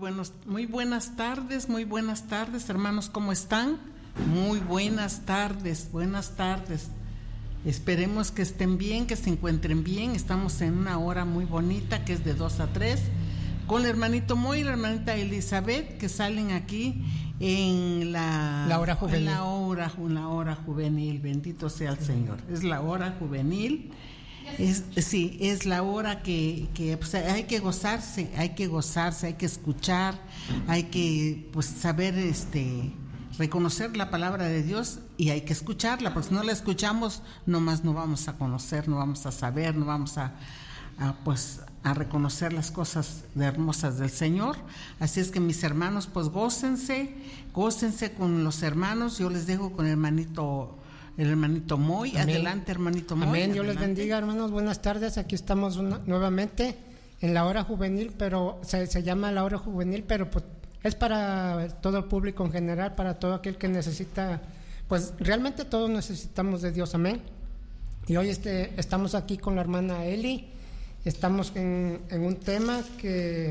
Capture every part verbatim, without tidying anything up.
buenos, muy buenas tardes, muy buenas tardes, hermanos, ¿cómo están? Muy buenas tardes, buenas tardes. Esperemos que estén bien, que se encuentren bien. Estamos en una hora muy bonita que es de dos a tres con el hermanito Moy y la hermanita Elizabeth, que salen aquí en la, la hora juvenil. En la hora, en la hora juvenil, bendito sea el Señor. Es la hora juvenil. Es, sí, es la hora que, que pues, hay que gozarse, hay que gozarse, hay que escuchar, hay que pues saber este reconocer la palabra de Dios y hay que escucharla, porque si no la escuchamos, nomás no vamos a conocer, no vamos a saber, no vamos a, a pues a reconocer las cosas hermosas del Señor. Así es que mis hermanos, pues gócense, gócense con los hermanos. Yo les dejo con el hermanito El hermanito Moy. Amén. Adelante, hermanito Moy. Amén. Dios adelante. les bendiga, hermanos. Buenas tardes. Aquí estamos una, nuevamente en la hora juvenil, pero se, se llama la hora juvenil, pero pues, es para todo el público en general, para todo aquel que necesita, pues realmente todos necesitamos de Dios. Amén. Y hoy este, estamos aquí con la hermana Eli. Estamos en, en un tema que...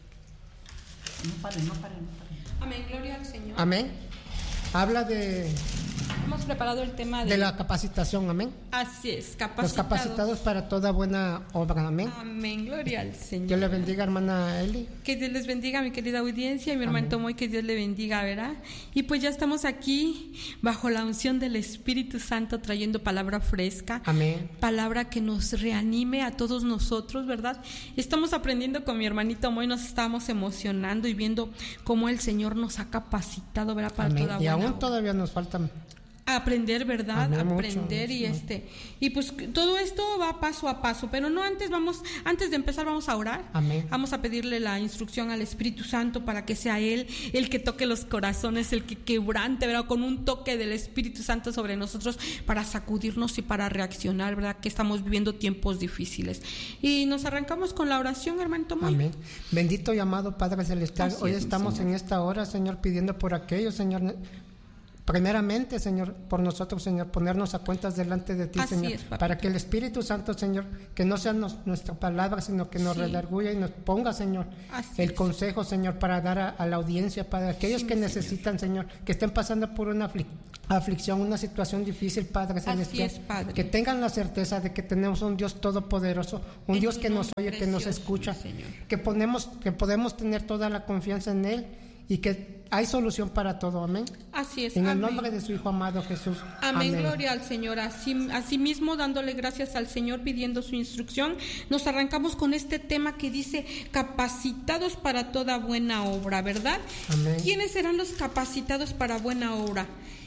No paren, no paren, no paren. Amén, gloria al Señor. Amén. Habla de... Hemos preparado el tema de, de la capacitación, amén. Así es, capacitados. Los capacitados para toda buena obra, amén. Amén, gloria al Señor. Dios le bendiga, hermana Eli. Que Dios les bendiga, mi querida audiencia, y mi hermanito Moy, que Dios le bendiga, ¿verdad? Y pues ya estamos aquí bajo la unción del Espíritu Santo trayendo palabra fresca. Amén. Palabra que nos reanime a todos nosotros, ¿verdad? Estamos aprendiendo con mi hermanito Moy, nos estamos emocionando y viendo cómo el Señor nos ha capacitado, ¿verdad? Para amén. toda Y buena aún obra. Todavía nos faltan aprender, ¿verdad? Amén, aprender mucho, y sí. este y pues todo esto va paso a paso, pero no antes vamos antes de empezar vamos a orar. Amén. Vamos a pedirle la instrucción al Espíritu Santo para que sea él el que toque los corazones, el que quebrante, ¿verdad? Con un toque del Espíritu Santo sobre nosotros para sacudirnos y para reaccionar, ¿verdad? Que estamos viviendo tiempos difíciles. Y nos arrancamos con la oración, hermanito Moy. Amén. Bendito y amado Padre Celestial, Así hoy es, estamos Señor. en esta hora, Señor, pidiendo por aquellos, Señor. Primeramente, Señor, por nosotros, Señor, ponernos a cuentas delante de ti, Así Señor, es, para que el Espíritu Santo, Señor, que no sea nos, nuestra palabra, sino que nos Sí. redarguya y nos ponga, Señor, Así el es. consejo, Señor, para dar a, a la audiencia, para aquellos Sí, que mi necesitan, Señor. que estén pasando por una afli- aflicción, una situación difícil, Padre Celestial, es, Padre. que tengan la certeza de que tenemos un Dios todopoderoso, un En Dios tu que nos nombre oye, que nos precioso, escucha, mi Señor. que ponemos, que podemos tener toda la confianza en Él y que hay solución para todo, amén. Así es. En el amén. nombre de su Hijo amado Jesús. Amén, gloria al Señor. Así, así mismo, dándole gracias al Señor, pidiendo su instrucción, nos arrancamos con este tema que dice capacitados para toda buena obra, ¿verdad? Amén. ¿Quiénes serán los capacitados para buena obra?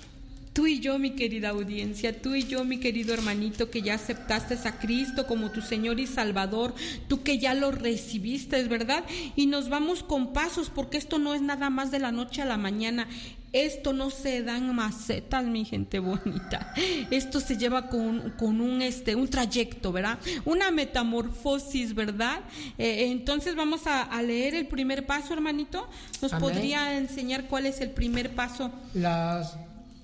Tú y yo, mi querida audiencia, tú y yo, mi querido hermanito, que ya aceptaste a Cristo como tu Señor y Salvador, tú que ya lo recibiste, ¿verdad? Y nos vamos con pasos, porque esto no es nada más de la noche a la mañana. Esto no se dan macetas, mi gente bonita. Esto se lleva con, con un este un trayecto, ¿verdad? Una metamorfosis, ¿verdad? Eh, entonces vamos a, a leer el primer paso, hermanito. ¿Nos Amén. podría enseñar cuál es el primer paso? Las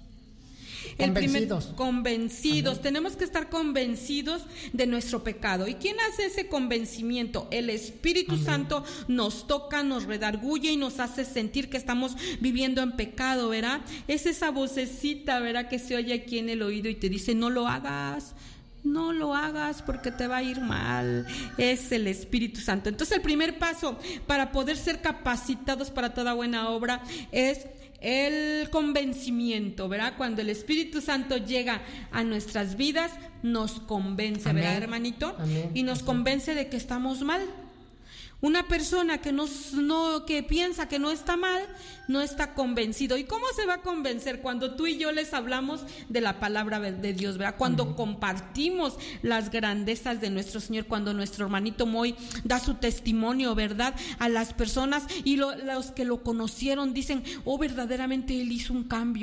El primer, convencidos. convencidos. Amén. Tenemos que estar convencidos de nuestro pecado. ¿Y quién hace ese convencimiento? El Espíritu Amén. Santo nos toca, nos redarguye y nos hace sentir que estamos viviendo en pecado, ¿verdad? Es esa vocecita, ¿verdad? Que se oye aquí en el oído y te dice, no lo hagas. No lo hagas porque te va a ir mal. Es el Espíritu Santo. Entonces el primer paso para poder ser capacitados para toda buena obra es el convencimiento, ¿verdad? Cuando el Espíritu Santo llega a nuestras vidas, nos convence, Amén. ¿verdad, hermanito? Amén. Y nos Así. convence de que estamos mal. Una persona que no, no que piensa que no está mal, no está convencido. ¿Y cómo se va a convencer? Cuando tú y yo les hablamos de la palabra de Dios, ¿verdad? Cuando uh-huh. compartimos las grandezas de nuestro Señor, cuando nuestro hermanito Moy da su testimonio, ¿verdad? A las personas y lo, los que lo conocieron dicen, oh, verdaderamente Él hizo un cambio.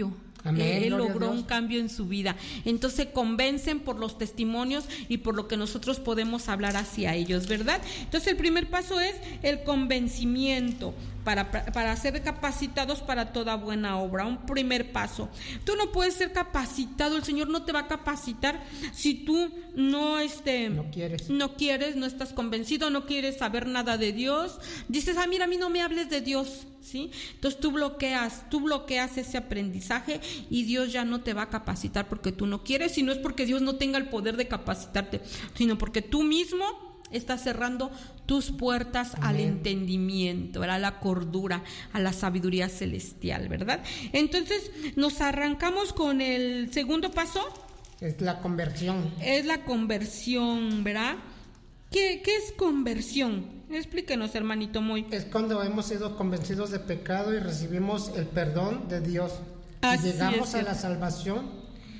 Amén, Él gloria a logró Dios. un cambio en su vida. Entonces convencen por los testimonios y por lo que nosotros podemos hablar hacia ellos, ¿verdad? Entonces el primer paso es el convencimiento para, para ser capacitados para toda buena obra. Un primer paso. Tú no puedes ser capacitado, el Señor no te va a capacitar si tú no, este, no quieres. no quieres, no estás convencido, no quieres saber nada de Dios. Dices, ah, mira, a mí no me hables de Dios, ¿sí? Entonces tú bloqueas, tú bloqueas ese aprendizaje y Dios ya no te va a capacitar porque tú no quieres, y no es porque Dios no tenga el poder de capacitarte, sino porque tú mismo estás cerrando tus puertas Amén. Al entendimiento, a la cordura, a la sabiduría celestial, ¿verdad? Entonces nos arrancamos con el segundo paso. Es la conversión. Es la conversión, ¿verdad? ¿Qué, qué es conversión? Explíquenos, hermanito Moy. Es cuando hemos sido convencidos de pecado y recibimos el perdón de Dios. Así y llegamos es, a la salvación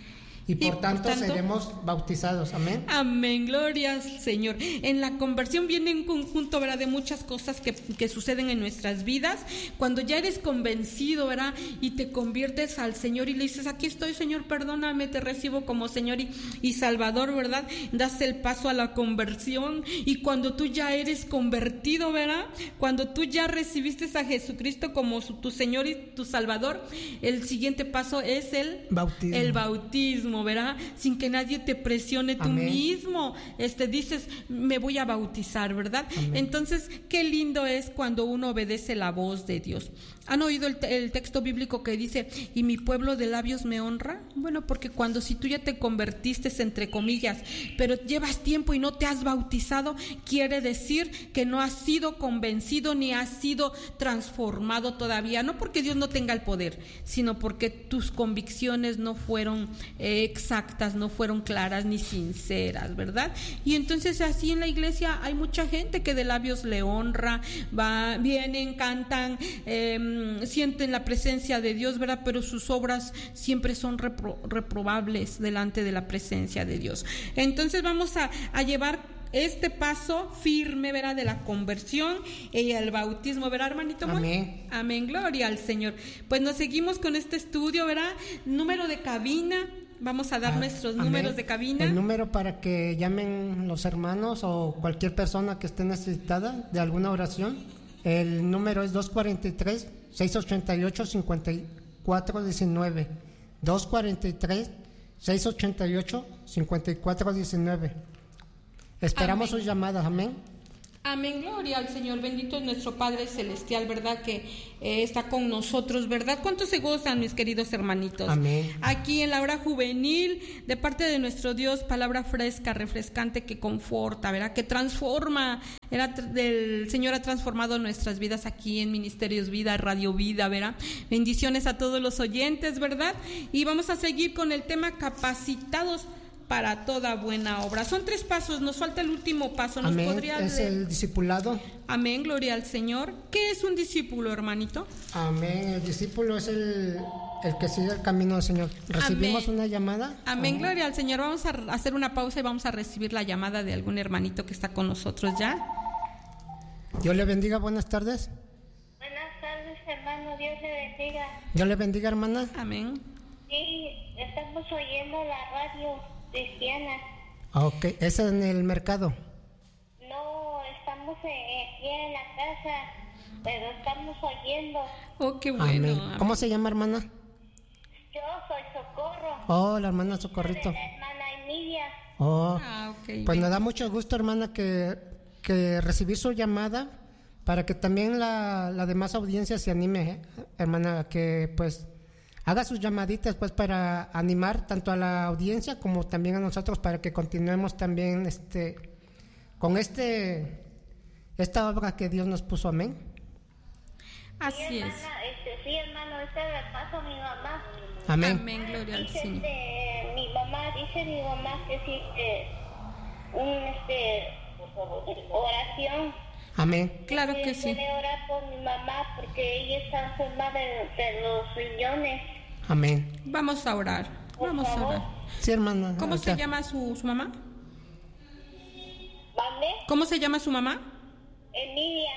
y por, y por tanto, tanto seremos bautizados. Amén. Amén, gloria al Señor. En la conversión viene un conjunto, ¿verdad?, de muchas cosas que, que suceden en nuestras vidas. Cuando ya eres convencido, ¿verdad?, y te conviertes al Señor y le dices, aquí estoy, Señor, perdóname, te recibo como Señor y, y Salvador, ¿verdad? Das el paso a la conversión, y cuando tú ya eres convertido, ¿verdad?, cuando tú ya recibiste a Jesucristo como su, tu Señor y tu Salvador, el siguiente paso es el bautismo. El bautismo, ¿verdad? Sin que nadie te presione, tú Amén. Mismo este, dices, me voy a bautizar, ¿verdad? Amén. Entonces, qué lindo es cuando uno obedece la voz de Dios. ¿Han oído el, el texto bíblico que dice, y mi pueblo de labios me honra? Bueno, porque cuando si tú ya te convertiste, entre comillas, pero llevas tiempo y no te has bautizado, quiere decir que no has sido convencido ni has sido transformado todavía, no porque Dios no tenga el poder, sino porque tus convicciones no fueron eh, exactas, no fueron claras ni sinceras, ¿verdad? Y entonces así en la iglesia hay mucha gente que de labios le honra, va, vienen, cantan, eh, sienten la presencia de Dios, ¿verdad? Pero sus obras siempre son repro, reprobables delante de la presencia de Dios. Entonces vamos a, a llevar este paso firme, ¿verdad?, de la conversión y el bautismo, ¿verdad, hermanito? Amén. Amén, gloria al Señor. Pues nos seguimos con este estudio, ¿verdad? Número de cabina. Vamos a dar ah, nuestros amén. Números de cabina. El número para que llamen los hermanos o cualquier persona que esté necesitada de alguna oración. El número es dos cuarenta y tres, seiscientos ochenta y ocho, cincuenta y cuatro diecinueve. dos cuarenta y tres, seiscientos ochenta y ocho, cincuenta y cuatro diecinueve. Esperamos amén. Sus llamadas, amén. Amén, gloria al Señor, bendito es nuestro Padre Celestial, ¿verdad?, que eh, está con nosotros, ¿verdad? ¿Cuántos se gozan, mis queridos hermanitos? Amén. Aquí en la hora juvenil, de parte de nuestro Dios, palabra fresca, refrescante, que conforta, ¿verdad?, que transforma. Era, el Señor ha transformado nuestras vidas aquí en Ministerios Vida, Radio Vida, ¿verdad? Bendiciones a todos los oyentes, ¿verdad? Y vamos a seguir con el tema capacitados para toda buena obra. Son tres pasos, nos falta el último paso. ¿Nos amén, podría es leer? El discipulado. Amén, gloria al Señor. ¿Qué es un discípulo, hermanito? Amén, el discípulo es el, el que sigue el camino del Señor. ¿Recibimos amén. Una llamada? Amén, amén, gloria al Señor. Vamos a hacer una pausa y vamos a recibir la llamada de algún hermanito que está con nosotros ya. Dios le bendiga, buenas tardes. Buenas tardes, hermano, Dios le bendiga. Dios le bendiga, hermana. Amén. Sí, estamos oyendo la radio cristiana. Ok, ¿es en el mercado? No, estamos aquí en la casa, pero estamos oyendo. Oh, qué bueno. Amén. ¿Cómo se llama, hermana? Yo soy Socorro. Oh, la hermana Socorrito. La hermana Emilia. Oh, ah, okay. Pues nos da mucho gusto, hermana, que, que recibir su llamada para que también la, la demás audiencia se anime, ¿eh? Hermana, que pues haga sus llamaditas pues para animar tanto a la audiencia como también a nosotros para que continuemos también este con este esta obra que Dios nos puso, amén. Así sí, hermana, es. Este, sí, hermano, este le paso a mi mamá. Amén. Amén, gloria al Señor. Este, mi mamá, dice mi mamá que sí, este, un, este, oración. Amén. Claro que sí. Puede orar por mi mamá porque ella está enferma de, de los riñones. Amén. Vamos a orar. Vamos a orar. Sí, hermana. ¿Cómo se llama su, su mamá? ¿Vale? ¿Cómo se llama su mamá? Emilia.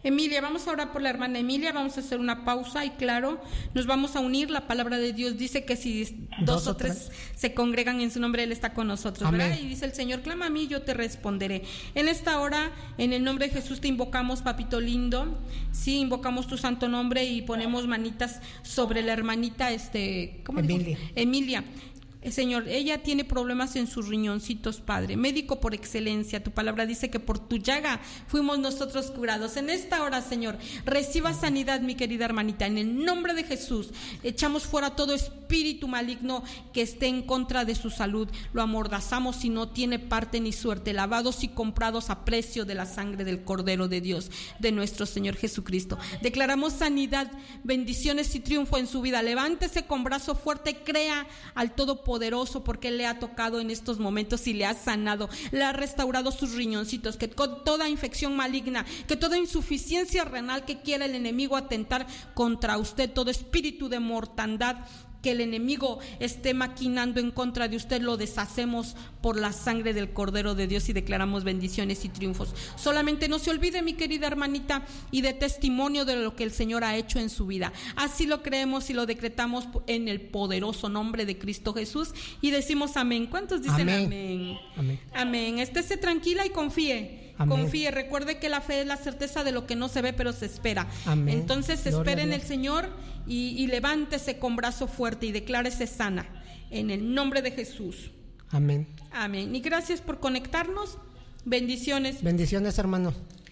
Emilia, vamos a orar por la hermana Emilia, vamos a hacer una pausa y claro, nos vamos a unir. La palabra de Dios dice que si dos, dos o tres, tres se congregan en su nombre, Él está con nosotros, Amén. ¿Verdad? Y dice el Señor, clama a mí, yo te responderé. En esta hora, en el nombre de Jesús te invocamos, papito lindo, sí, invocamos tu santo nombre y ponemos manitas sobre la hermanita, este, ¿cómo Emilia. Digo? Emilia. Señor, ella tiene problemas en sus riñoncitos, Padre, médico por excelencia. Tu palabra dice que por tu llaga fuimos nosotros curados. En esta hora, Señor, reciba sanidad, mi querida hermanita, en el nombre de Jesús. Echamos fuera todo espíritu maligno que esté en contra de su salud. Lo amordazamos y no tiene parte ni suerte, lavados y comprados a precio de la sangre del Cordero de Dios, de nuestro Señor Jesucristo. Declaramos sanidad, bendiciones y triunfo en su vida. Levántese con brazo fuerte, crea al Todopoderoso poderoso, porque Él le ha tocado en estos momentos y le ha sanado, le ha restaurado sus riñoncitos, que toda infección maligna, que toda insuficiencia renal que quiera el enemigo atentar contra usted, todo espíritu de mortandad que el enemigo esté maquinando en contra de usted, lo deshacemos por la sangre del Cordero de Dios y declaramos bendiciones y triunfos. Solamente no se olvide, mi querida hermanita, y de testimonio de lo que el Señor ha hecho en su vida. Así lo creemos y lo decretamos en el poderoso nombre de Cristo Jesús y decimos amén. ¿Cuántos dicen amén? Amén. Amén. Amén. Estése tranquila y confíe. Amén. Confíe, recuerde que la fe es la certeza de lo que no se ve pero se espera. Amén. Entonces espere en el Señor y, y levántese con brazo fuerte y declárese sana en el nombre de Jesús. Amén. Amén. Y gracias por conectarnos. Bendiciones. Bendiciones, hermano.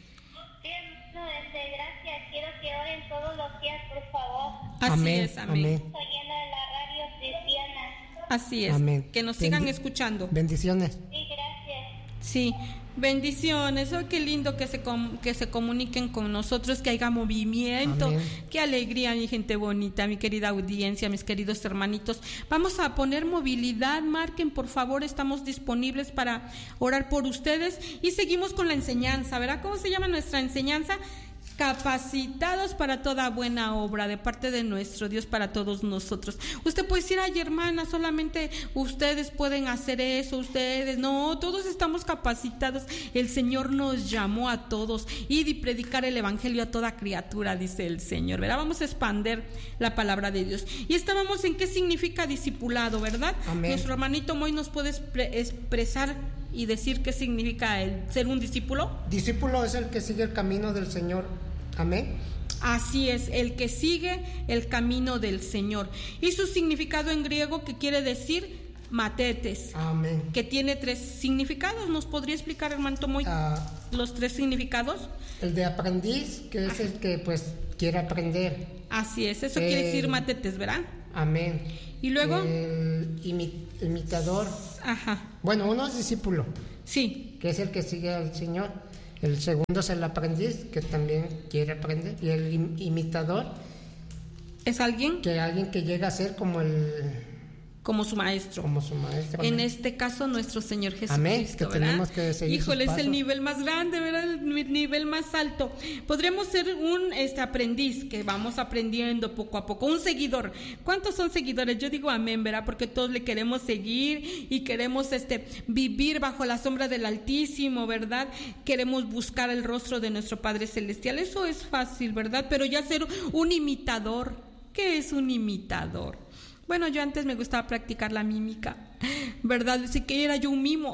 Bien, no, este, gracias. Quiero que oren todos los días, por favor. Así amén. es, amén. amén. Estoy llena de la radio cristiana. Así es. Amén. Que nos sigan Bendi- escuchando. Bendiciones. Sí, gracias. Sí, bendiciones. Oh, qué lindo que se com- que se comuniquen con nosotros, que haya movimiento. Amén. Qué alegría, mi gente bonita, mi querida audiencia, mis queridos hermanitos. Vamos a poner movilidad, marquen por favor, estamos disponibles para orar por ustedes y seguimos con la enseñanza, ¿verdad? ¿Cómo se llama nuestra enseñanza? Capacitados para toda buena obra, de parte de nuestro Dios para todos nosotros. Usted puede decir, ay hermana, solamente ustedes pueden hacer eso, ustedes, no, todos estamos capacitados. El Señor nos llamó a todos, id y predicar el evangelio a toda criatura, dice el Señor, ¿verdad? Vamos a expander la palabra de Dios. Y estábamos en qué significa discipulado, ¿verdad? Amén. Nuestro hermanito Moy nos puede expre- expresar y decir qué significa el ser un discípulo. Discípulo es el que sigue el camino del Señor. Amén. Así es, el que sigue el camino del Señor. Y su significado en griego, que quiere decir matetes. Amén. Que tiene tres significados. ¿Nos podría explicar, hermano Tomoy, uh, los tres significados? El de aprendiz, que es Ajá. el que pues quiere aprender. Así es, eso el, quiere decir matetes, ¿verdad? Amén. Y luego el imi- imitador. Ajá. Bueno, uno es discípulo. Sí. Que es el que sigue al Señor. El segundo es el aprendiz, que también quiere aprender. Y el im- imitador es alguien que alguien que llega a ser como el como su maestro. Como su maestro. En amén. Este caso, nuestro Señor Jesucristo. Amén, que ¿verdad? tenemos que seguir Híjole, sus es pasos. el nivel más grande, ¿verdad? El nivel más alto. Podríamos ser un este aprendiz que vamos aprendiendo poco a poco. Un seguidor. ¿Cuántos son seguidores? Yo digo amén, ¿verdad? Porque todos le queremos seguir y queremos este vivir bajo la sombra del Altísimo, ¿verdad? Queremos buscar el rostro de nuestro Padre Celestial. Eso es fácil, ¿verdad? Pero ya ser un imitador. ¿Qué es un imitador? Bueno, yo antes me gustaba practicar la mímica, ¿verdad? Así que era yo un mimo.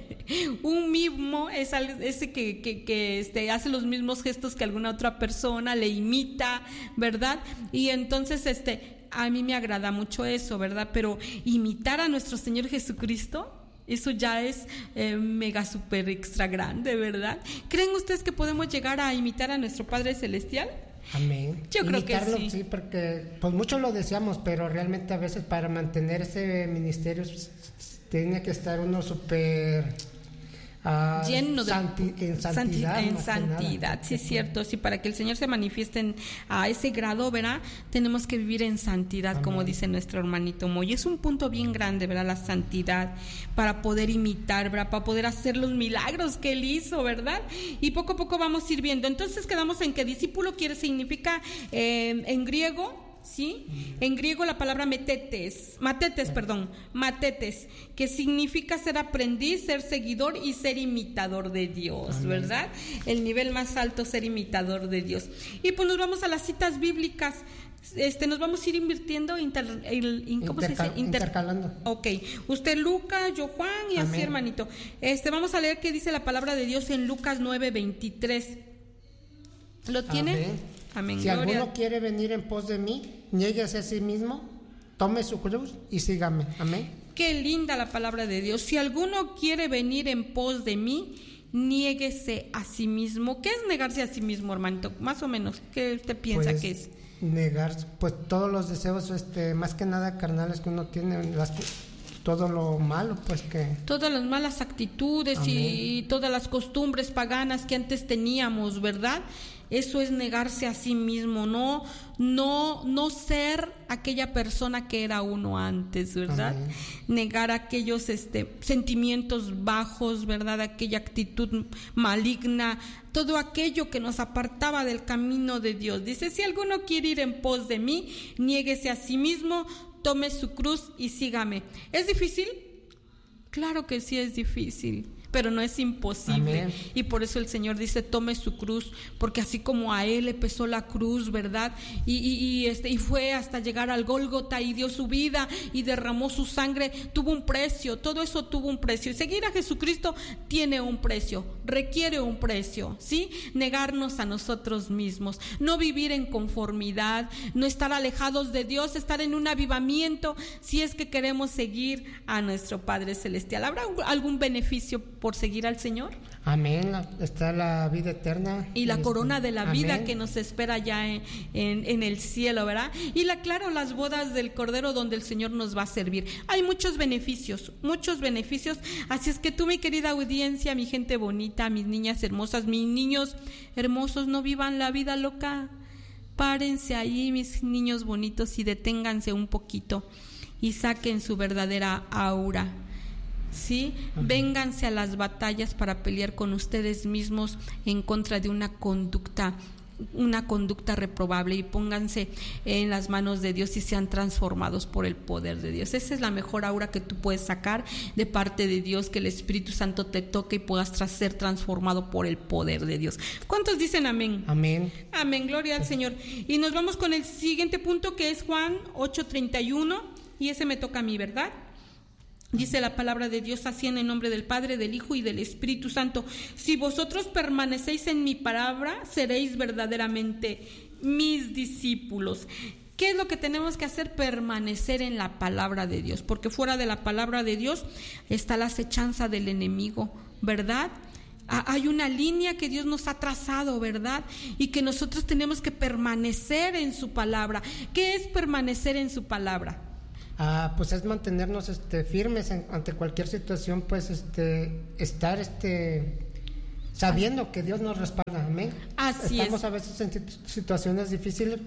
Un mimo es ese que, que, que este, hace los mismos gestos que alguna otra persona, le imita, ¿verdad? Y entonces este, a mí me agrada mucho eso, ¿verdad? Pero imitar a nuestro Señor Jesucristo, eso ya es eh, mega super extra grande, ¿verdad? ¿Creen ustedes que podemos llegar a imitar a nuestro Padre Celestial? Amén. Yo creo Imitarlo, que sí. sí, porque pues muchos lo deseamos, pero realmente a veces para mantener ese ministerio tiene que estar uno súper uh, lleno de santi, en santidad. En santidad, sí es cierto. Sí, para que el Señor se manifieste en, a ese grado, ¿verdad? Tenemos que vivir en santidad, amén, como dice nuestro hermanito Moy. Es un punto bien grande, ¿verdad? La santidad, para poder imitar, ¿verdad? Para poder hacer los milagros que Él hizo, ¿verdad? Y poco a poco vamos a ir viendo. Entonces quedamos en que discípulo quiere significa eh, en griego ¿sí? En griego la palabra metetes, matetes, perdón, matetes, que significa ser aprendiz, ser seguidor y ser imitador de Dios, amén, ¿verdad? El nivel más alto, ser imitador de Dios. Y pues nos vamos a las citas bíblicas. Este, nos vamos a ir invirtiendo, inter, el, ¿cómo Intercal, se dice? Inter, intercalando. Ok, usted Lucas, yo Juan y amén, así, hermanito. Este, vamos a leer qué dice la palabra de Dios en Lucas nueve veintitrés. ¿Lo tiene? Amén. Amén. Si Gloria. alguno quiere venir en pos de mí, niéguese a sí mismo, tome su cruz y sígame. Amén. Qué linda la palabra de Dios. Si alguno quiere venir en pos de mí, niéguese a sí mismo. ¿Qué es negarse a sí mismo, hermanito? Más o menos, ¿qué usted piensa pues, que es? Negar, pues todos los deseos, este, más que nada carnales que uno tiene, las, todo lo malo, pues que... Todas las malas actitudes, amén, y todas las costumbres paganas que antes teníamos, ¿verdad? Eso es negarse a sí mismo, no, no, no ser aquella persona que era uno antes, ¿verdad? Amén. Negar aquellos este, sentimientos bajos, ¿verdad? Aquella actitud maligna, todo aquello que nos apartaba del camino de Dios. Dice, si alguno quiere ir en pos de mí, niéguese a sí mismo, tome su cruz y sígame. ¿Es difícil? Claro que sí es difícil, pero no es imposible. Amén. Y por eso el Señor dice, tome su cruz, porque así como a Él le pesó la cruz, ¿verdad? Y, y, y, este, y fue hasta llegar al Gólgota y dio su vida y derramó su sangre, tuvo un precio, todo eso tuvo un precio. Y seguir a Jesucristo tiene un precio, requiere un precio, ¿sí? Negarnos a nosotros mismos, no vivir en conformidad, no estar alejados de Dios, estar en un avivamiento, si es que queremos seguir a nuestro Padre Celestial. ¿Habrá algún beneficio por seguir al Señor? Amén, está la vida eterna. Y la este, corona de la amén, vida que nos espera ya en, en, en el cielo, ¿verdad? Y la, claro, las bodas del Cordero donde el Señor nos va a servir. Hay muchos beneficios, muchos beneficios. Así es que tú, mi querida audiencia, mi gente bonita, mis niñas hermosas, mis niños hermosos, no vivan la vida loca. Párense ahí, mis niños bonitos, y deténganse un poquito y saquen su verdadera aura. ¿Sí? Uh-huh. Vénganse a las batallas para pelear con ustedes mismos en contra de una conducta, una conducta reprobable, y pónganse en las manos de Dios y sean transformados por el poder de Dios. Esa es la mejor aura que tú puedes sacar de parte de Dios, que el Espíritu Santo te toque y puedas tras ser transformado por el poder de Dios. ¿Cuántos dicen amén? Amén. Amén, gloria al Señor. Y nos vamos con el siguiente punto, que es Juan ocho treinta y uno, y ese me toca a mí, ¿verdad? Dice la palabra de Dios así, en el nombre del Padre, del Hijo y del Espíritu Santo: si vosotros permanecéis en mi palabra, seréis verdaderamente mis discípulos. ¿Qué es lo que tenemos que hacer? Permanecer en la palabra de Dios, porque fuera de la palabra de Dios está la acechanza del enemigo, ¿verdad? Hay una línea que Dios nos ha trazado, ¿verdad? Y que nosotros tenemos que permanecer en su palabra. ¿Qué es permanecer en su palabra? Ah, pues es mantenernos este, firmes en, ante cualquier situación, pues este, estar este, sabiendo que Dios nos respalda, amén. Así Estamos es. a veces en situaciones difíciles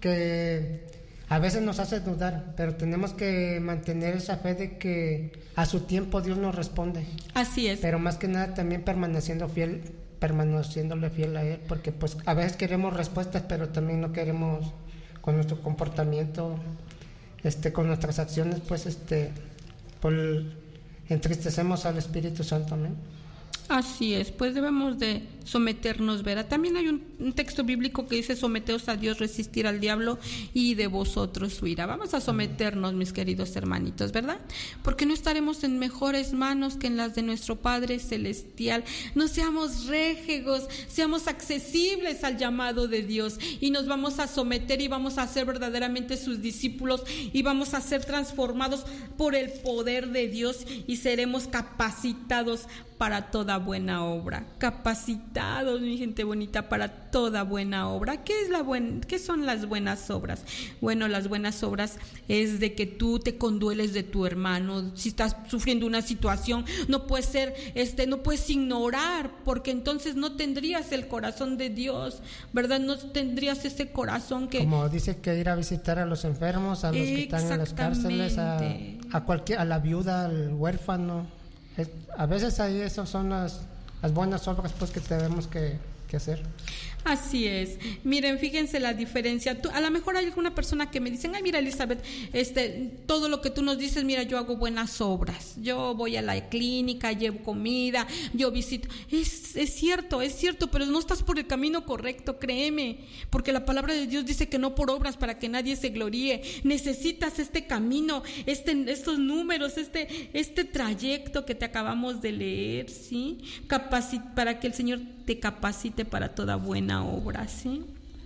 que a veces nos hace dudar, pero tenemos que mantener esa fe de que a su tiempo Dios nos responde. Así es. Pero más que nada también permaneciendo fiel, permaneciéndole fiel a Él, porque pues a veces queremos respuestas, pero también no queremos con nuestro comportamiento, este, con nuestras acciones, pues este, por, entristecemos al Espíritu Santo, amén. Así es, pues debemos de someternos, ¿verdad? También hay un, un texto bíblico que dice: someteos a Dios, resistir al diablo y de vosotros su ira. Vamos a someternos, mis queridos hermanitos, ¿verdad? Porque no estaremos en mejores manos que en las de nuestro Padre Celestial. No seamos rejegos, seamos accesibles al llamado de Dios, y nos vamos a someter y vamos a ser verdaderamente sus discípulos, y vamos a ser transformados por el poder de Dios, y seremos capacitados para toda buena obra. Capacitados, mi gente bonita, para toda buena obra. ¿Qué es la buen, qué son las buenas obras? Bueno, las buenas obras es de que tú te condueles de tu hermano. Si estás sufriendo una situación, no puedes ser, este, no puedes ignorar, porque entonces no tendrías el corazón de Dios, ¿verdad? No tendrías ese corazón que, como dice, que ir a visitar a los enfermos, a los que están en las cárceles, a, a cualquier, a la viuda, al huérfano. A veces ahí esas son las, las buenas obras, pues, que tenemos que que hacer. Así es. Miren, fíjense la diferencia. Tú, a lo mejor hay alguna persona que me dicen, ay, mira, Elizabeth, este, todo lo que tú nos dices, mira, yo hago buenas obras. Yo voy a la clínica, llevo comida, yo visito. Es, es cierto, es cierto, pero no estás por el camino correcto, créeme. Porque la palabra de Dios dice que no por obras para que nadie se gloríe. Necesitas este camino, este, estos números, este, este trayecto que te acabamos de leer, ¿sí? Capacit- para que el Señor te capacite para toda buena obra, ¿sí?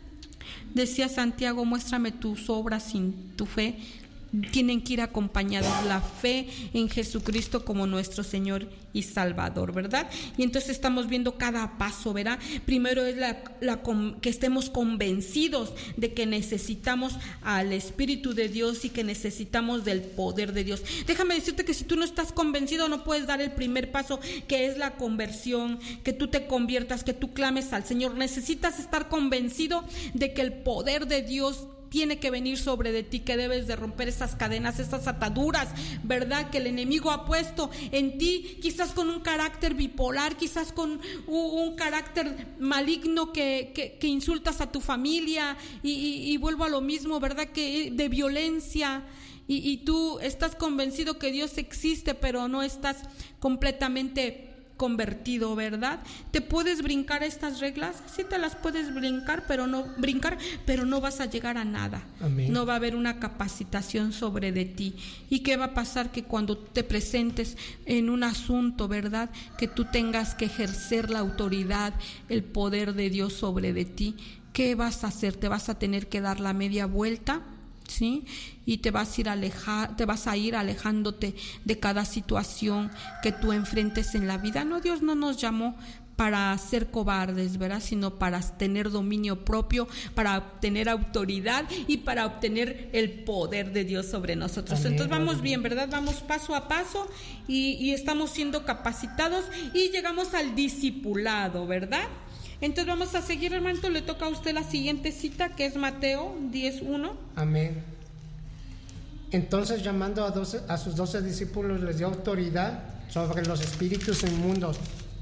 Decía Santiago, muéstrame tus obras sin tu fe. Tienen que ir acompañadas la fe en Jesucristo como nuestro Señor y Salvador, ¿verdad? Y entonces estamos viendo cada paso, ¿verdad? Primero es la, la que estemos convencidos de que necesitamos al Espíritu de Dios y que necesitamos del poder de Dios. Déjame decirte que si tú no estás convencido, no puedes dar el primer paso, que es la conversión, que tú te conviertas, que tú clames al Señor. Necesitas estar convencido de que el poder de Dios tiene que venir sobre de ti, que debes de romper esas cadenas, esas ataduras, ¿verdad? Que el enemigo ha puesto en ti, quizás con un carácter bipolar, quizás con un, un carácter maligno que, que, que insultas a tu familia y, y, y vuelvo a lo mismo, ¿verdad? Que de violencia y, y tú estás convencido que Dios existe, pero no estás completamente convertido, ¿verdad? ¿Te puedes brincar estas reglas? Sí te las puedes brincar, pero no brincar, pero no vas a llegar a nada. Amén. No va a haber una capacitación sobre de ti. ¿Y qué va a pasar? Que cuando te presentes en un asunto, ¿verdad? Que tú tengas que ejercer la autoridad, el poder de Dios sobre de ti. ¿Qué vas a hacer? ¿Te vas a tener que dar la media vuelta? ¿Sí? Y te vas a ir alejar, te vas a ir alejándote de cada situación que tú enfrentes en la vida. No, Dios no nos llamó para ser cobardes, ¿verdad? Sino para tener dominio propio, para obtener autoridad y para obtener el poder de Dios sobre nosotros. Amén. Entonces vamos bien, ¿verdad? Vamos paso a paso y, y estamos siendo capacitados y llegamos al discipulado, ¿verdad? Entonces vamos a seguir, hermano. Le toca a usted la siguiente cita, que es Mateo diez uno. Amén. Entonces, llamando a, doce, a sus doce discípulos, les dio autoridad sobre los espíritus inmundos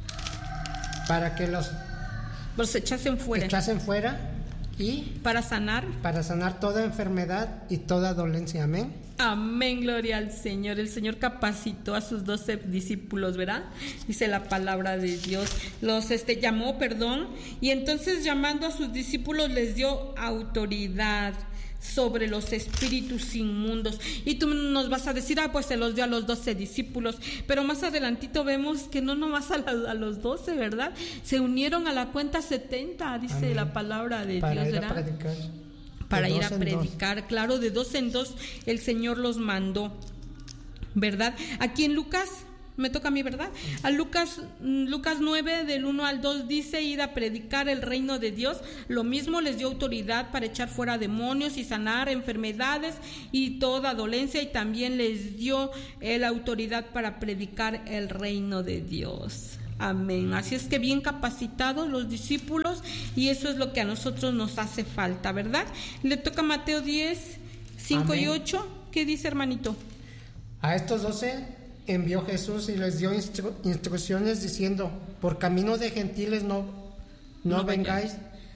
para que los, los echasen fuera. echasen fuera y para sanar. Para sanar toda enfermedad y toda dolencia. Amén. Amén, gloria al Señor. El Señor capacitó a sus doce discípulos, ¿verdad? Dice la palabra de Dios. Los este, llamó, perdón, y entonces llamando a sus discípulos les dio autoridad sobre los espíritus inmundos. Y tú nos vas a decir, ah, pues se los dio a los doce discípulos, pero más adelantito vemos que no nomás a, la, a los doce, ¿verdad? Se unieron a la cuenta setenta, dice Amén. La palabra de Para Dios, ir ¿verdad? A predicar. Para ir a predicar, claro, de dos en dos el Señor los mandó, ¿verdad? Aquí en Lucas, me toca a mí, ¿verdad? A Lucas, Lucas nueve, del uno al dos, dice, id a predicar el reino de Dios. Lo mismo les dio autoridad para echar fuera demonios y sanar enfermedades y toda dolencia, y también les dio eh, la autoridad para predicar el reino de Dios. Amén. Así es que bien capacitados los discípulos, y eso es lo que a nosotros nos hace falta, ¿verdad? Le toca Mateo diez, cinco Amén. Y ocho. ¿Qué dice, hermanito? A estos doce envió Jesús y les dio instru- instrucciones diciendo, por camino de gentiles no, no, no vengáis,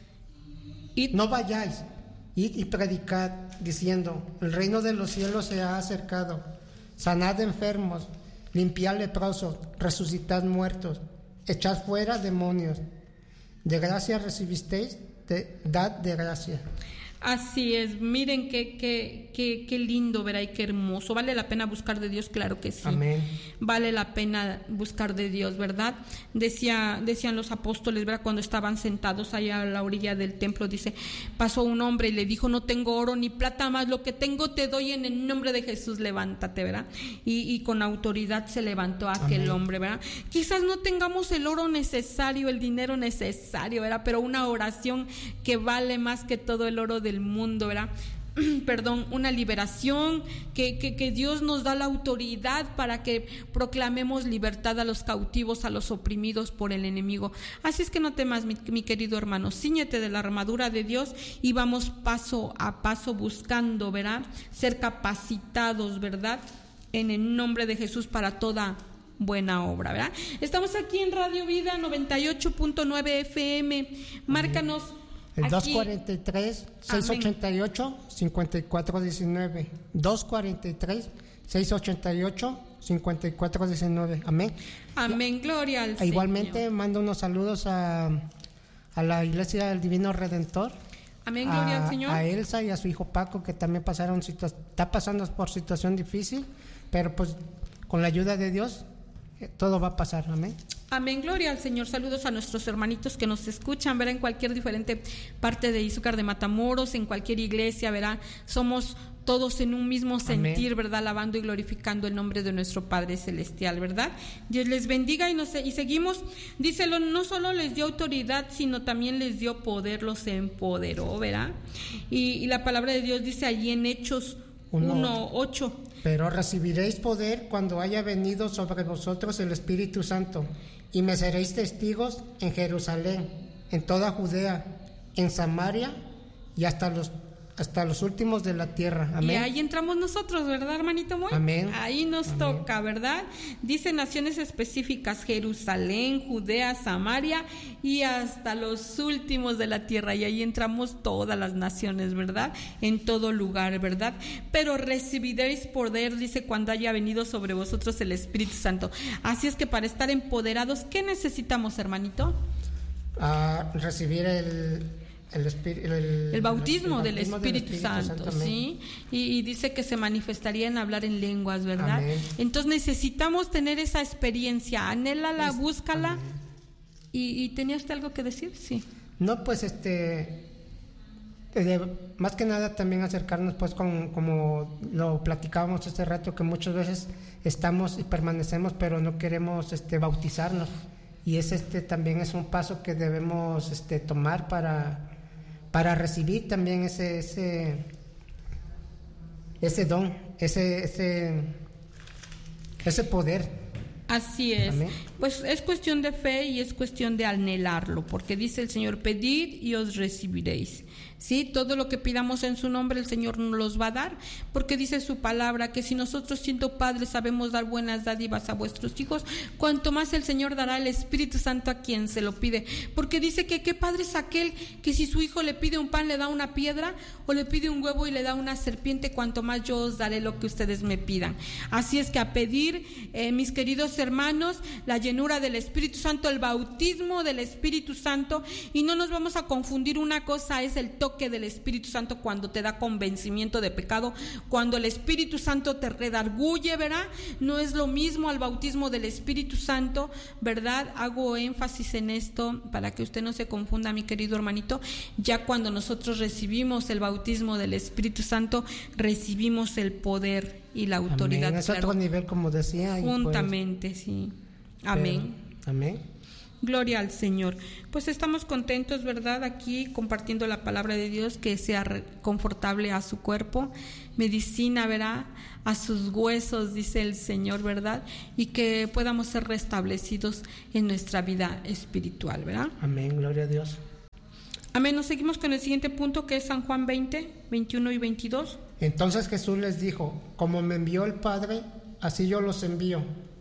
Id. no vayáis, id y predicad, diciendo, el reino de los cielos se ha acercado, sanad enfermos, limpiad leprosos, resucitad muertos, echad fuera demonios. De gracia recibisteis, de, dad de gracia. Así es, miren qué, qué, qué, qué lindo, ¿verdad? Y qué hermoso. ¿Vale la pena buscar de Dios? Claro que sí. Amén. Vale la pena buscar de Dios, ¿verdad? Decía, decían los apóstoles, ¿verdad? Cuando estaban sentados allá a la orilla del templo, dice, pasó un hombre y le dijo, no tengo oro ni plata, más lo que tengo te doy en el nombre de Jesús, levántate, ¿verdad? Y, y con autoridad se levantó aquel Amén. Hombre, ¿verdad? Quizás no tengamos el oro necesario, el dinero necesario, ¿verdad? Pero una oración que vale más que todo el oro del mundo, ¿verdad? Perdón, una liberación, que, que, que Dios nos da la autoridad para que proclamemos libertad a los cautivos, a los oprimidos por el enemigo. Así es que no temas, mi, mi querido hermano, cíñete de la armadura de Dios y vamos paso a paso buscando, ¿verdad? Ser capacitados, ¿verdad? En el nombre de Jesús para toda buena obra, ¿verdad? Estamos aquí en Radio Vida noventa y ocho punto nueve F M. Márcanos. El dos cuarenta y tres, seiscientos ochenta y ocho, cincuenta y cuatro diecinueve. dos cuarenta y tres, seiscientos ochenta y ocho, cincuenta y cuatro diecinueve. Amén. Amén, gloria al Señor. Igualmente mando unos saludos a, a la Iglesia del Divino Redentor. Amén, gloria a, al Señor. A Elsa y a su hijo Paco, que también pasaron situa- está pasando por situación difícil, pero pues con la ayuda de Dios eh, todo va a pasar. Amén. Amén, gloria al Señor. Saludos a nuestros hermanitos que nos escuchan, verá, en cualquier diferente parte de Izúcar de Matamoros, en cualquier iglesia, verá, somos todos en un mismo sentir, amén, verdad, alabando y glorificando el nombre de nuestro Padre Celestial, verdad. Dios les bendiga y, nos, y seguimos. Díselo, no solo les dio autoridad, sino también les dio poder, los empoderó, verdad. Y, y la palabra de Dios dice allí en Hechos uno ocho. Pero recibiréis poder cuando haya venido sobre vosotros el Espíritu Santo, y me seréis testigos en Jerusalén, en toda Judea, en Samaria y hasta los hasta los últimos de la tierra. Amén. Y ahí entramos nosotros, ¿verdad, hermanito Moy? Amén. Ahí nos amén. Toca, ¿verdad? Dice naciones específicas: Jerusalén, Judea, Samaria y hasta los últimos de la tierra. Y ahí entramos todas las naciones, ¿verdad? En todo lugar, ¿verdad? Pero recibiréis poder, dice, cuando haya venido sobre vosotros el Espíritu Santo. Así es que para estar empoderados, ¿qué necesitamos, hermanito? Ah, recibir el... El, espir, el, el, el, bautismo el del bautismo Espíritu, del Espíritu Santo, Santo, ¿sí? Y, y dice que se manifestaría en hablar en lenguas, ¿verdad? Amén. Entonces necesitamos tener esa experiencia, anhélala, es, búscala. Y, ¿Y tenía usted algo que decir? Sí. No, pues este, eh, más que nada también acercarnos, pues con, como lo platicábamos hace rato, que muchas veces estamos y permanecemos, pero no queremos este, bautizarnos. Y es este también es un paso que debemos este, tomar para... para recibir también ese ese ese don, ese ese ese poder. Así es. Amén. Pues es cuestión de fe y es cuestión de anhelarlo, porque dice el Señor: pedid y os recibiréis. Sí, todo lo que pidamos en su nombre el Señor nos los va a dar, porque dice su palabra que si nosotros siendo padres sabemos dar buenas dádivas a vuestros hijos, cuanto más el Señor dará el Espíritu Santo a quien se lo pide, porque dice que qué padre es aquel que si su hijo le pide un pan le da una piedra, o le pide un huevo y le da una serpiente, cuanto más yo os daré lo que ustedes me pidan. Así es que a pedir, eh, mis queridos hermanos, la llenura del Espíritu Santo, el bautismo del Espíritu Santo, y no nos vamos a confundir. Una cosa es el toque del Espíritu Santo cuando te da convencimiento de pecado, cuando el Espíritu Santo te redarguye, ¿verdad? No es lo mismo al bautismo del Espíritu Santo, ¿verdad? Hago énfasis en esto para que usted no se confunda, mi querido hermanito. Ya cuando nosotros recibimos el bautismo del Espíritu Santo, recibimos el poder y la autoridad. Amén. Es claro, otro nivel, como decía. Juntamente, pues, sí. Amén. Pero, amén. Gloria al Señor. Pues estamos contentos, ¿verdad? Aquí compartiendo la palabra de Dios, que sea confortable a su cuerpo, medicina, ¿verdad? A sus huesos, dice el Señor, ¿verdad? Y que podamos ser restablecidos en nuestra vida espiritual, ¿verdad? Amén, gloria a Dios. Amén. Nos seguimos con el siguiente punto, que es San Juan veinte, veintiuno y veintidós. Entonces Jesús les dijo: como me envió el Padre, así yo los envío.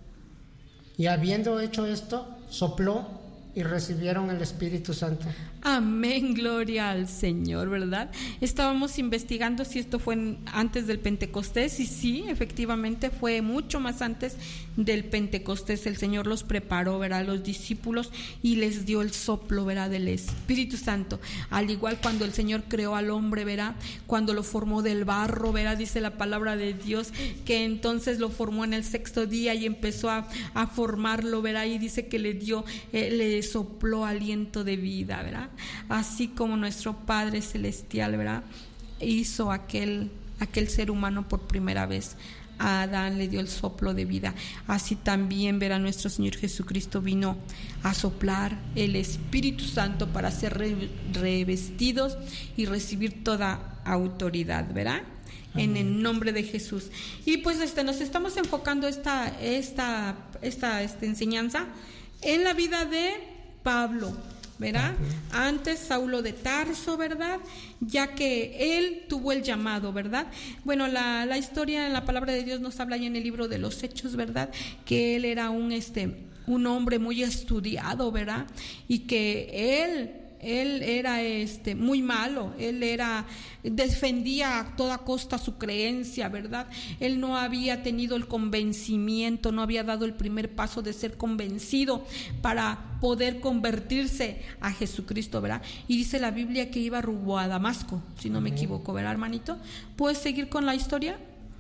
Y habiendo hecho esto, sopló y recibieron el Espíritu Santo. Amén, gloria al Señor, ¿verdad? Estábamos investigando si esto fue en, antes del Pentecostés, y sí, efectivamente fue mucho más antes del Pentecostés. El Señor los preparó, ¿verdad? Los discípulos, y les dio el soplo, ¿verdad? Del Espíritu Santo. Al igual cuando el Señor creó al hombre, ¿verdad? Cuando lo formó del barro, ¿verdad? Dice la palabra de Dios que entonces lo formó en el sexto día y empezó a, a formarlo, ¿verdad? Y dice que le dio, eh, le sopló aliento de vida, ¿verdad? Así como nuestro Padre Celestial, ¿verdad? Hizo aquel, aquel ser humano por primera vez. A Adán le dio el soplo de vida. Así también, verá, nuestro Señor Jesucristo vino a soplar el Espíritu Santo para ser re, revestidos y recibir toda autoridad, ¿verdad? En el nombre de Jesús. Y pues este, nos estamos enfocando esta, esta, esta, esta enseñanza en la vida de Pablo. ¿verdad? Antes Saulo de Tarso, ¿verdad? Ya que él tuvo el llamado, ¿verdad? Bueno, la, la historia en la palabra de Dios nos habla ya en el libro de los Hechos, ¿verdad? Que él era un, este, un hombre muy estudiado, ¿verdad? Y que él... Él era este muy malo, él era defendía a toda costa su creencia, ¿verdad? Él no había tenido el convencimiento, no había dado el primer paso de ser convencido para poder convertirse a Jesucristo, ¿verdad? Y dice la Biblia que iba rumbo a Damasco, si no me equivoco, ¿verdad, hermanito? ¿Puedes seguir con la historia?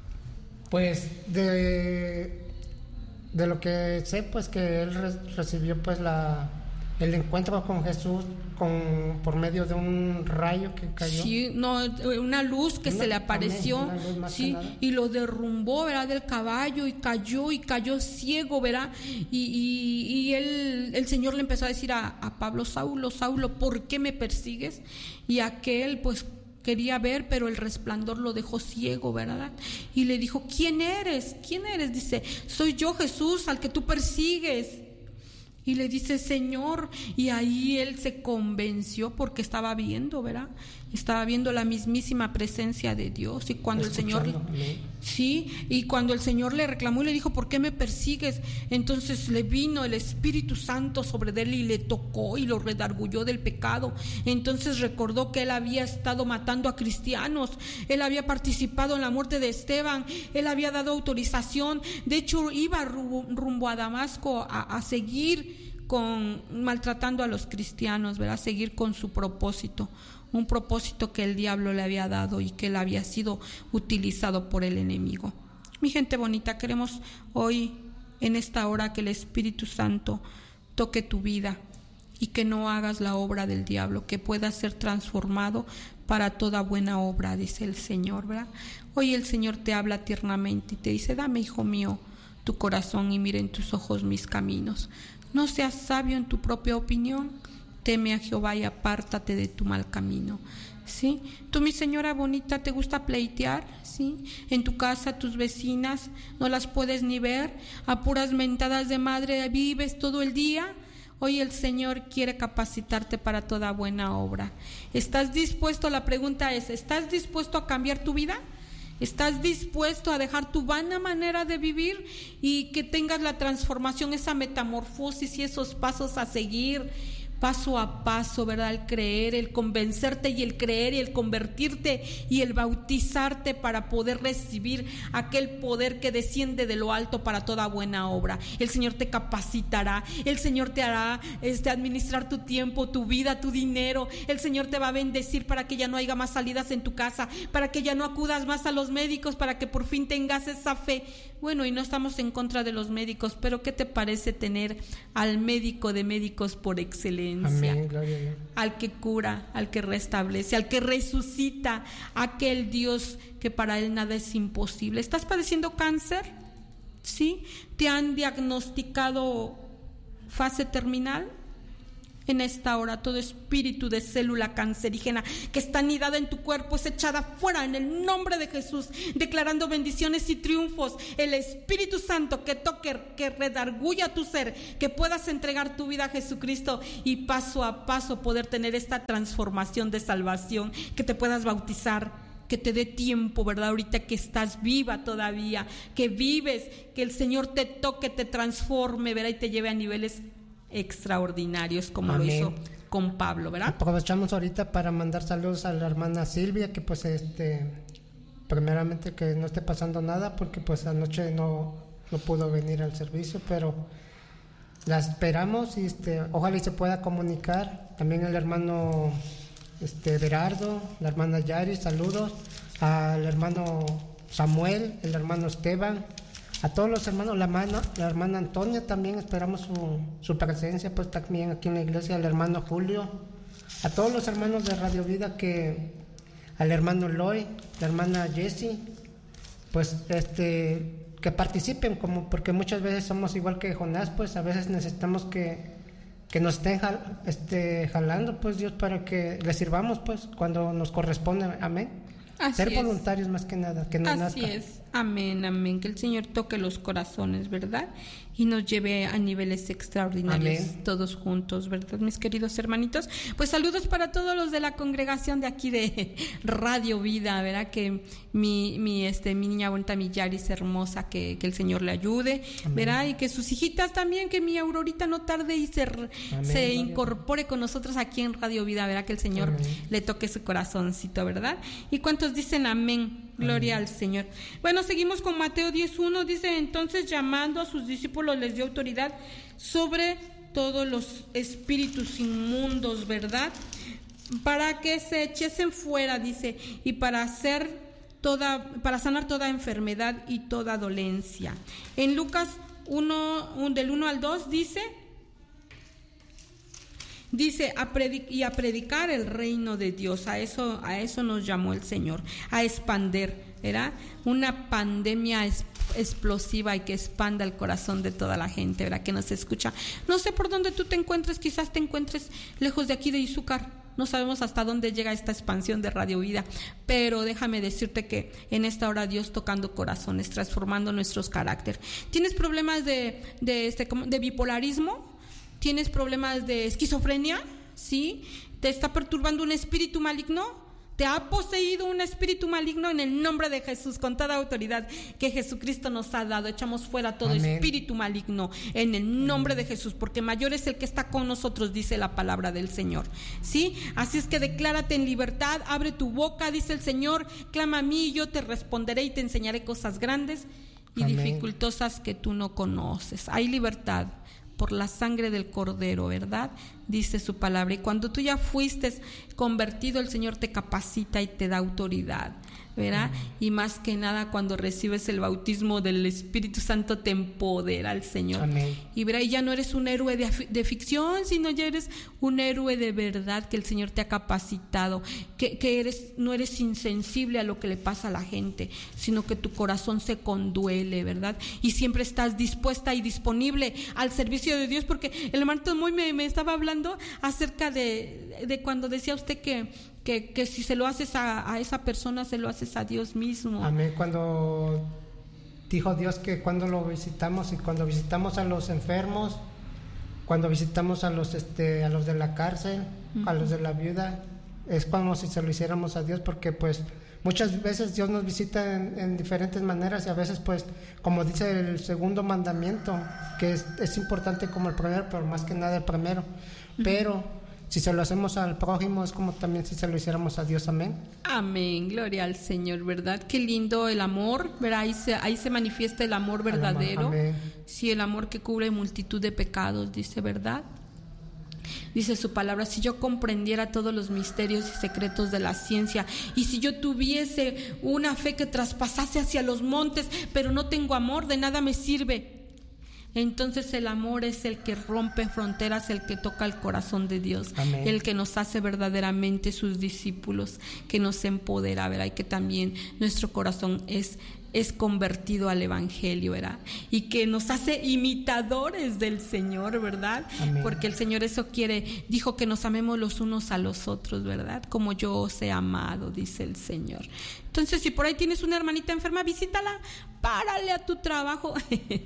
Pues de, de lo que sé, pues que él re, recibió pues la... el encuentro con Jesús con por medio de un rayo que cayó. Sí, no, una luz que una, se le apareció, también, sí, y lo derrumbó, ¿verdad? Del caballo y cayó y cayó ciego, ¿verdad? Y, y, y él, el Señor le empezó a decir a, a Pablo: Saulo, Saulo, ¿por qué me persigues? Y aquel, pues, quería ver, pero el resplandor lo dejó ciego, ¿verdad? Y le dijo: ¿quién eres? ¿Quién eres? Dice: soy yo, Jesús, al que tú persigues. Y le dice: Señor, y ahí él se convenció porque estaba viendo, ¿verdad? Estaba viendo la mismísima presencia de Dios. Y cuando el Señor, ¿no? sí, y cuando el Señor le reclamó y le dijo: ¿por qué me persigues? Entonces le vino el Espíritu Santo sobre él y le tocó y lo redarguyó del pecado. Entonces recordó que él había estado matando a cristianos, él había participado en la muerte de Esteban, él había dado autorización, de hecho iba rumbo, rumbo a Damasco a, a seguir con maltratando a los cristianos, ¿verdad? Seguir con su propósito, un propósito que el diablo le había dado y que él había sido utilizado por el enemigo. Mi gente bonita, queremos hoy en esta hora que el Espíritu Santo toque tu vida y que no hagas la obra del diablo, que puedas ser transformado para toda buena obra, dice el Señor, ¿verdad? Hoy el Señor te habla tiernamente y te dice: dame, hijo mío, tu corazón y mira en tus ojos mis caminos. No seas sabio en tu propia opinión, teme a Jehová y apártate de tu mal camino. ¿Sí? Tú, mi señora bonita, ¿te gusta pleitear? ¿Sí? En tu casa tus vecinas no las puedes ni ver, a puras mentadas de madre vives todo el día. Hoy el Señor quiere capacitarte para toda buena obra. ¿Estás dispuesto? La pregunta es: ¿estás dispuesto a cambiar tu vida? ¿Estás dispuesto a dejar tu vana manera de vivir y que tengas la transformación, esa metamorfosis y esos pasos a seguir? Paso a paso, ¿verdad? El creer, el convencerte y el creer y el convertirte y el bautizarte para poder recibir aquel poder que desciende de lo alto para toda buena obra. El Señor te capacitará, el Señor te hará este, administrar tu tiempo, tu vida, tu dinero. El Señor te va a bendecir para que ya no haya más salidas en tu casa, para que ya no acudas más a los médicos, para que por fin tengas esa fe. Bueno, y no estamos en contra de los médicos, pero ¿qué te parece tener al médico de médicos por excelencia? Amén, gloria a Dios. Al que cura, al que restablece, al que resucita, aquel Dios que para él nada es imposible. ¿Estás padeciendo cáncer? ¿Sí? ¿Te han diagnosticado fase terminal? En esta hora todo espíritu de célula cancerígena que está anidada en tu cuerpo es echada fuera en el nombre de Jesús, declarando bendiciones y triunfos. El Espíritu Santo que toque, que redarguya tu ser, que puedas entregar tu vida a Jesucristo y paso a paso poder tener esta transformación de salvación, que te puedas bautizar, que te dé tiempo, ¿verdad? Ahorita que estás viva todavía, que vives, que el Señor te toque, te transforme, ¿verdad? Y te lleve a niveles extraordinarios como Amén. Lo hizo con Pablo, ¿verdad? Aprovechamos ahorita para mandar saludos a la hermana Silvia, que pues este primeramente que no esté pasando nada porque pues anoche no, no pudo venir al servicio, pero la esperamos y este ojalá y se pueda comunicar. También el hermano este Berardo, la hermana Yari, saludos al hermano Samuel, el hermano Esteban, a todos los hermanos, la hermana, la hermana Antonia también esperamos su, su presencia pues también aquí en la iglesia, al hermano Julio, a todos los hermanos de Radio Vida, que al hermano Loy, la hermana Jessie, pues este que participen, como porque muchas veces somos igual que Jonás, pues a veces necesitamos que, que nos estén jal, este, jalando pues Dios para que les sirvamos pues cuando nos corresponde, amén. Así Ser es. voluntarios más que nada, que nos Así nazca. es, amén, amén, que el Señor toque los corazones, ¿verdad? y nos lleve a niveles extraordinarios. Amén. Todos juntos, ¿verdad, mis queridos hermanitos? Pues saludos para todos los de la congregación de aquí de Radio Vida, ¿verdad? Que mi, mi, este, mi niña bonita, mi Yaris hermosa, que, que el Señor le ayude, amén, ¿verdad? Y que sus hijitas también, que mi Aurorita no tarde y se, amén, se incorpore con nosotros aquí en Radio Vida, ¿verdad? Que el Señor, amén, le toque su corazoncito, ¿verdad? ¿Y cuántos dicen amén? Gloria, amén, al Señor. Bueno, seguimos con Mateo diez uno, dice: entonces llamando a sus discípulos les dio autoridad sobre todos los espíritus inmundos, ¿verdad? Para que se echesen fuera, dice, y para hacer toda, para sanar toda enfermedad y toda dolencia. En Lucas uno, del uno al dos dice, dice a predic- y a predicar el reino de Dios. A eso, a eso nos llamó el Señor, a expander, ¿verdad? Una pandemia es, explosiva y que expanda el corazón de toda la gente, ¿verdad? Que nos escucha. No sé por dónde tú te encuentres, quizás te encuentres lejos de aquí de Izúcar. No sabemos hasta dónde llega esta expansión de Radio Vida, pero déjame decirte que en esta hora Dios tocando corazones, transformando nuestros caracteres. ¿Tienes problemas de, de, este, de bipolarismo? ¿Tienes problemas de esquizofrenia? ¿Sí? ¿Te está perturbando un espíritu maligno? ¿Te ha poseído un espíritu maligno? En el nombre de Jesús, con toda autoridad que Jesucristo nos ha dado, echamos fuera todo, amén, espíritu maligno en el nombre, amén, de Jesús, porque mayor es el que está con nosotros, dice la palabra del Señor. ¿Sí? Así es que declárate en libertad, abre tu boca, dice el Señor, clama a mí y yo te responderé y te enseñaré cosas grandes y amén, dificultosas que tú no conoces. Hay libertad por la sangre del Cordero, ¿verdad? Dice su palabra. Y cuando tú ya fuiste convertido, el Señor te capacita y te da autoridad, ¿verdad? Amén. Y más que nada, cuando recibes el bautismo del Espíritu Santo, te empodera el Señor. Amén. Y verá, y ya no eres un héroe de, de ficción, sino ya eres un héroe de verdad, que el Señor te ha capacitado, que, que eres, no eres insensible a lo que le pasa a la gente, sino que tu corazón se conduele, ¿verdad? Y siempre estás dispuesta y disponible al servicio de Dios, porque el hermano Tomoy me, me estaba hablando acerca de, de cuando decía usted que Que, que si se lo haces a, a esa persona, se lo haces a Dios mismo. Amén. Cuando dijo Dios que cuando lo visitamos, y cuando visitamos a los enfermos, cuando visitamos a los este a los de la cárcel, uh-huh, a los de la viuda, es como si se lo hiciéramos a Dios, porque pues muchas veces Dios nos visita en, en diferentes maneras, y a veces pues, como dice el segundo mandamiento, que es, es importante como el primero, pero más que nada el primero, uh-huh, pero si se lo hacemos al prójimo, es como también si se lo hiciéramos a Dios. Amén. Amén, gloria al Señor, ¿verdad? Qué lindo el amor, ¿verdad? Ahí se, ahí se manifiesta el amor verdadero. El amor, amén. Sí, el amor que cubre multitud de pecados, dice, ¿verdad? Dice su palabra: si yo comprendiera todos los misterios y secretos de la ciencia, y si yo tuviese una fe que traspasase hacia los montes, pero no tengo amor, de nada me sirve. Entonces el amor es el que rompe fronteras, el que toca el corazón de Dios, amén, el que nos hace verdaderamente sus discípulos, que nos empodera, ¿verdad? Y que también nuestro corazón es, es convertido al Evangelio, ¿verdad? Y que nos hace imitadores del Señor, ¿verdad? Amén. Porque el Señor eso quiere, dijo que nos amemos los unos a los otros, ¿verdad? Como yo os he amado, dice el Señor. Entonces, si por ahí tienes una hermanita enferma, visítala, párale a tu trabajo.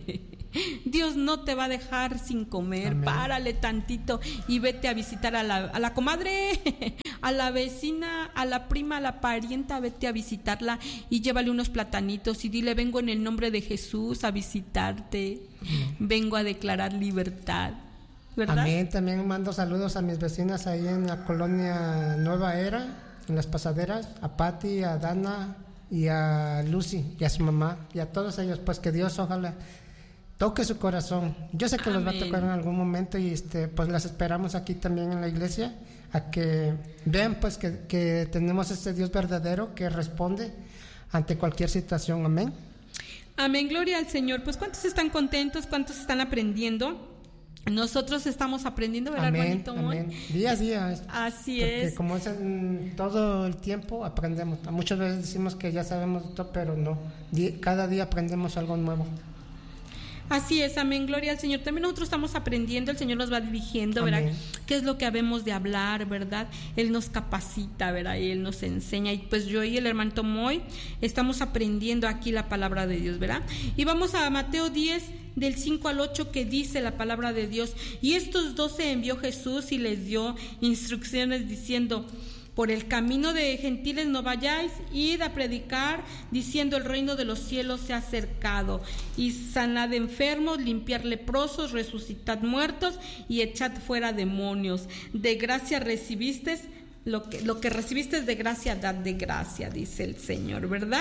Dios no te va a dejar sin comer. Amén. Párale tantito y vete a visitar a la, a la comadre, a la vecina, a la prima, a la parienta, vete a visitarla y llévale unos platanitos y dile: vengo en el nombre de Jesús a visitarte. Amén. Vengo a declarar libertad, ¿verdad? Amén. También mando saludos a mis vecinas ahí en la colonia Nueva Era, en Las Pasaderas, a Patti, a Dana y a Lucy y a su mamá y a todos ellos, pues que Dios ojalá toque su corazón. Yo sé que amén, los va a tocar en algún momento, y este pues las esperamos aquí también en la iglesia, a que vean pues que, que tenemos este Dios verdadero que responde ante cualquier situación. Amén. Amén, gloria al Señor. Pues ¿cuántos están contentos? ¿Cuántos están aprendiendo? Nosotros estamos aprendiendo, ¿verdad, amén, hermanito? Amén. Día a día. Así porque es. Como es en todo el tiempo aprendemos. Muchas veces decimos que ya sabemos todo, pero no. Cada día aprendemos algo nuevo. Así es, amén, gloria al Señor. También nosotros estamos aprendiendo, el Señor nos va dirigiendo, ¿verdad? Amén. ¿Qué es lo que habemos de hablar, verdad? Él nos capacita, ¿verdad? Y Él nos enseña. Y pues yo y el hermano Moy estamos aprendiendo aquí la palabra de Dios, ¿verdad? Y vamos a Mateo diez, del cinco al ocho, que dice la palabra de Dios: y estos doce envió Jesús y les dio instrucciones diciendo: por el camino de gentiles no vayáis, id a predicar, diciendo: el reino de los cielos se ha acercado, y sanad enfermos, limpiar leprosos, resucitad muertos, y echad fuera demonios. De gracia recibisteis, lo que, lo que recibisteis de gracia, dad de gracia, dice el Señor, ¿verdad?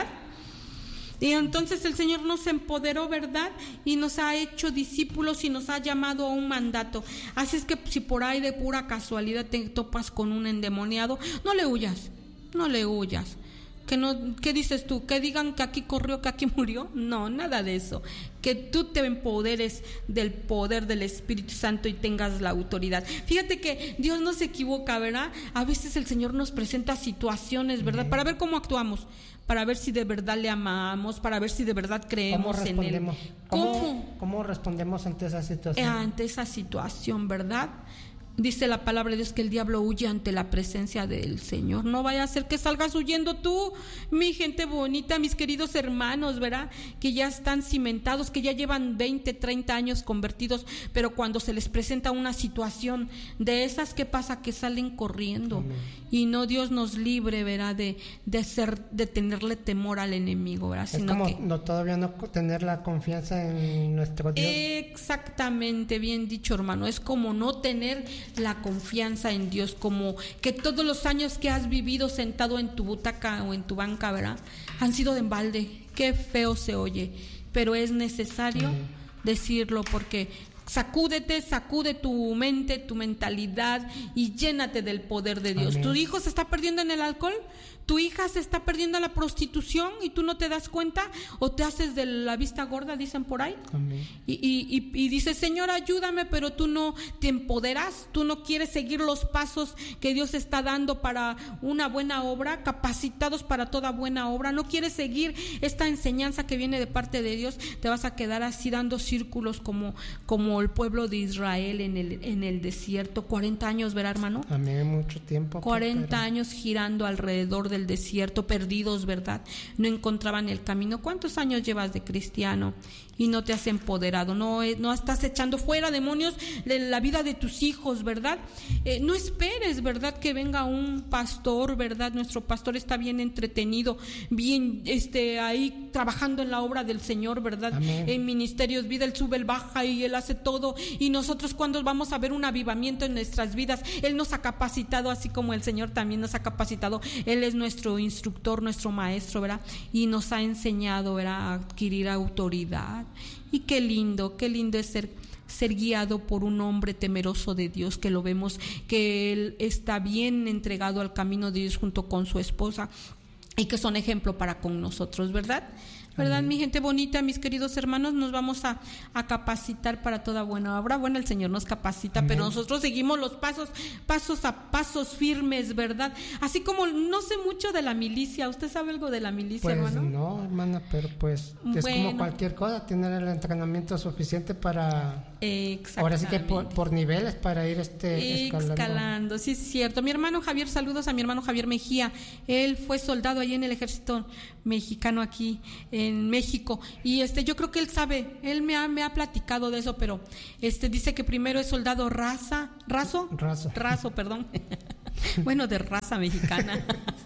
Y entonces el Señor nos empoderó, ¿verdad? Y nos ha hecho discípulos y nos ha llamado a un mandato. Así es que si por ahí de pura casualidad te topas con un endemoniado, no le huyas, no le huyas. Que no, ¿qué dices tú? ¿Que digan que aquí corrió, que aquí murió? No, nada de eso. Que tú te empoderes del poder del Espíritu Santo y tengas la autoridad. Fíjate que Dios no se equivoca, ¿verdad? A veces el Señor nos presenta situaciones, ¿verdad? Para ver cómo actuamos, para ver si de verdad le amamos, para ver si de verdad creemos en Él. ¿Cómo, ¿Cómo, ¿Cómo respondemos ante esa situación? Ante esa situación, ¿verdad? Dice la palabra de Dios que el diablo huye ante la presencia del Señor. No vaya a ser que salgas huyendo tú, mi gente bonita, mis queridos hermanos, ¿verdad? Que ya están cimentados, que ya llevan veinte, treinta años convertidos, pero cuando se les presenta una situación de esas, ¿qué pasa? Que salen corriendo. Amén. Y no, Dios nos libre, ¿verdad? De, de ser, de tenerle temor al enemigo, ¿verdad? Es Sino como que, no, todavía no tener la confianza en nuestro Dios. Exactamente, bien dicho, hermano. Es como no tener la confianza en Dios, como que todos los años que has vivido sentado en tu butaca o en tu banca, ¿verdad? Han sido de embalde. Qué feo se oye, pero es necesario Amén. Decirlo, porque sacúdete, sacude tu mente, tu mentalidad y llénate del poder de Dios. Amén. ¿Tu hijo se está perdiendo en el alcohol? ¿Tu hija se está perdiendo en la prostitución y tú no te das cuenta? ¿O te haces de la vista gorda, dicen por ahí? Amén. Y, y, y, y dices: Señor, ayúdame, pero tú no te empoderas, tú no quieres seguir los pasos que Dios está dando para una buena obra, capacitados para toda buena obra. No quieres seguir esta enseñanza que viene de parte de Dios. Te vas a quedar así dando círculos como, como el pueblo de Israel en el, en el desierto. cuarenta años, ¿verdad, hermano? Amén, mucho tiempo. cuarenta pero... años girando alrededor de del desierto, perdidos, ¿verdad? No encontraban el camino. ¿Cuántos años llevas de cristiano y no te has empoderado? No, no estás echando fuera demonios de la vida de tus hijos, ¿verdad? Eh, no esperes, ¿verdad? Que venga un pastor, ¿verdad? Nuestro pastor está bien entretenido, bien este, ahí trabajando en la obra del Señor, ¿verdad? Amén. En ministerios, vida, él sube, él baja y él hace todo. Y nosotros, cuando vamos a ver un avivamiento en nuestras vidas, él nos ha capacitado, así como el Señor también nos ha capacitado. Él es nuestro instructor, nuestro maestro, ¿verdad? Y nos ha enseñado, ¿verdad?, a adquirir autoridad. Y qué lindo, qué lindo es ser, ser guiado por un hombre temeroso de Dios, que lo vemos que él está bien entregado al camino de Dios junto con su esposa, y que son ejemplo para con nosotros, ¿verdad? ¿Verdad, Amén. Mi gente bonita, mis queridos hermanos? Nos vamos a, a capacitar para toda buena obra. Bueno, el Señor nos capacita, Amén. Pero nosotros seguimos los pasos, pasos a pasos firmes, ¿verdad? Así como no sé mucho de la milicia. ¿Usted sabe algo de la milicia, pues, hermano? No, hermana, pero pues es bueno, como cualquier cosa, tener el entrenamiento suficiente para... Ahora sí que por, por niveles para ir este escalando. Escalando, sí es cierto. Mi hermano Javier, saludos a mi hermano Javier Mejía. Él fue soldado ahí en el ejército mexicano aquí en México, y este yo creo que él sabe, él me ha, me ha platicado de eso, pero este dice que primero es soldado raza, raso, raso, raso, perdón. Bueno, de raza mexicana.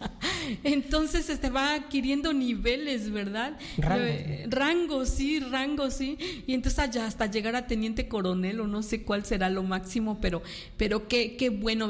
Entonces este va adquiriendo niveles, ¿verdad? Rango. Eh, rango, sí, rango, sí. Y entonces allá hasta llegar a teniente coronel, o no sé cuál será lo máximo, pero, pero qué, qué bueno.